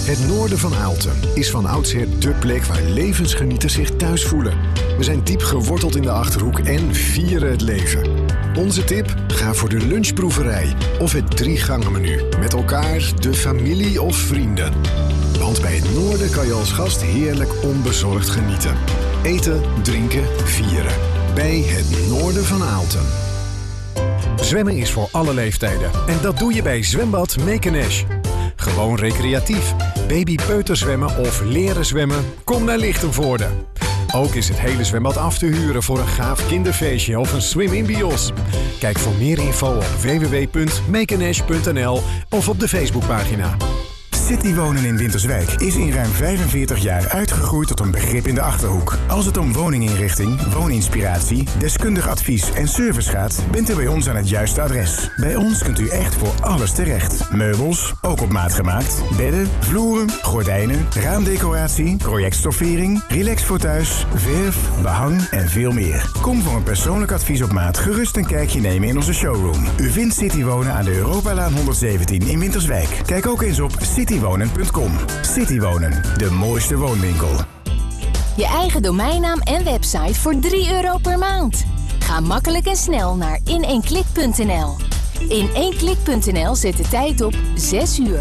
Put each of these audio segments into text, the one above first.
Het noorden van Aalten is van oudsher dé plek waar levensgenieters zich thuis voelen. We zijn diep geworteld in de Achterhoek en vieren het leven. Onze tip? Ga voor de lunchproeverij of het 3-gangen-menu. Met elkaar, de familie of vrienden. Want bij het noorden kan je als gast heerlijk onbezorgd genieten. Eten, drinken, vieren. Bij het noorden van Aalten. Zwemmen is voor alle leeftijden. En dat doe je bij Zwembad Mekenesh. Gewoon recreatief. Baby-peuterzwemmen of leren zwemmen? Kom naar Lichtenvoorde. Ook is het hele zwembad af te huren voor een gaaf kinderfeestje of een swim-in bios. Kijk voor meer info op www.mekenesh.nl of op de Facebookpagina. Citywonen in Winterswijk is in ruim 45 jaar uitgegroeid tot een begrip in de Achterhoek. Als het om woninginrichting, wooninspiratie, deskundig advies en service gaat, bent u bij ons aan het juiste adres. Bij ons kunt u echt voor alles terecht. Meubels, ook op maat gemaakt, bedden, vloeren, gordijnen, raamdecoratie, projectstoffering, relax voor thuis, verf, behang en veel meer. Kom voor een persoonlijk advies op maat gerust een kijkje nemen in onze showroom. U vindt Citywonen aan de Europalaan 117 in Winterswijk. Kijk ook eens op citywonen.com. Citywonen, de mooiste woonwinkel. Je eigen domeinnaam en website voor €3 per maand. Ga makkelijk en snel naar in1klik.nl. In1klik.nl zet de tijd op 6 uur.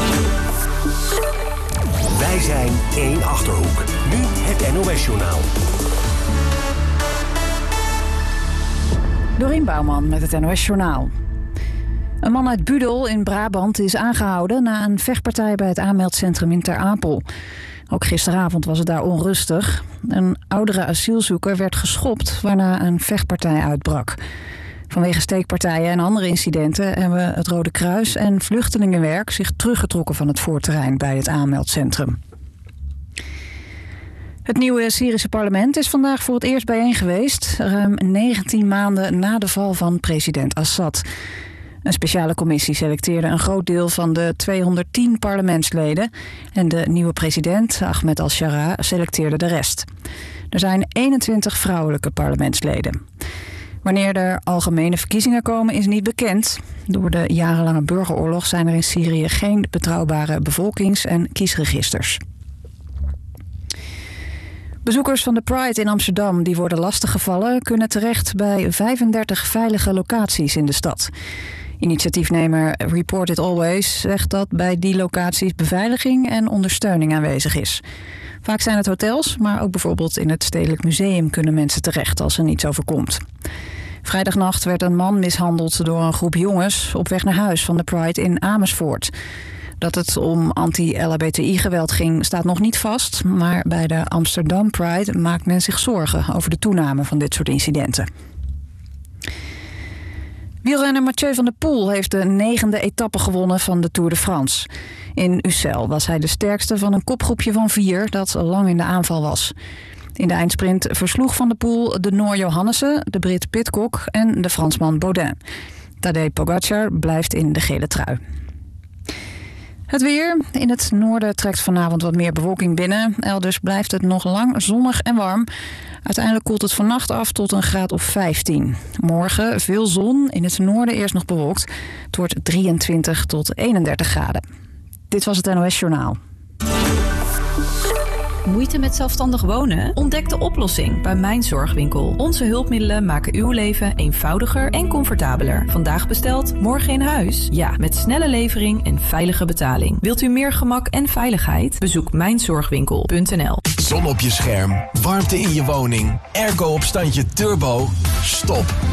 Wij zijn 1 Achterhoek. Nu het NOS-journaal. Dorien Bouwman met het NOS-journaal. Een man uit Budel in Brabant is aangehouden na een vechtpartij bij het aanmeldcentrum in Ter Apel. Ook gisteravond was het daar onrustig. Een oudere asielzoeker werd geschopt waarna een vechtpartij uitbrak. Vanwege steekpartijen en andere incidenten hebben het Rode Kruis en Vluchtelingenwerk zich teruggetrokken van het voorterrein bij het aanmeldcentrum. Het nieuwe Syrische parlement is vandaag voor het eerst bijeen geweest, ruim 19 maanden na de val van president Assad. Een speciale commissie selecteerde een groot deel van de 210 parlementsleden en de nieuwe president, Ahmed al-Shara, selecteerde de rest. Er zijn 21 vrouwelijke parlementsleden. Wanneer er algemene verkiezingen komen is niet bekend. Door de jarenlange burgeroorlog zijn er in Syrië geen betrouwbare bevolkings- en kiesregisters. Bezoekers van de Pride in Amsterdam die worden lastiggevallen kunnen terecht bij 35 veilige locaties in de stad. Initiatiefnemer Report It Always zegt dat bij die locaties beveiliging en ondersteuning aanwezig is. Vaak zijn het hotels, maar ook bijvoorbeeld in het Stedelijk Museum kunnen mensen terecht als er niets overkomt. Vrijdagnacht werd een man mishandeld door een groep jongens op weg naar huis van de Pride in Amersfoort. Dat het om anti-LHBTI-geweld ging staat nog niet vast, maar bij de Amsterdam Pride maakt men zich zorgen over de toename van dit soort incidenten. Wielrenner Mathieu van der Poel heeft de 9e etappe gewonnen van de Tour de France. In Ussel was hij de sterkste van een kopgroepje van 4 dat lang in de aanval was. In de eindsprint versloeg Van der Poel de Noor Johannessen, de Brit Pidcock en de Fransman Baudin. Tadej Pogacar blijft in de gele trui. Het weer. In het noorden trekt vanavond wat meer bewolking binnen. Elders blijft het nog lang zonnig en warm. Uiteindelijk koelt het vannacht af tot een graad of 15. Morgen veel zon, in het noorden eerst nog bewolkt. Het wordt 23 tot 31 graden. Dit was het NOS Journaal. Moeite met zelfstandig wonen? Ontdek de oplossing bij Mijn Zorgwinkel. Onze hulpmiddelen maken uw leven eenvoudiger en comfortabeler. Vandaag besteld, morgen in huis? Ja, met snelle levering en veilige betaling. Wilt u meer gemak en veiligheid? Bezoek mijnzorgwinkel.nl. Zon op je scherm, warmte in je woning, airco op standje turbo. Stop.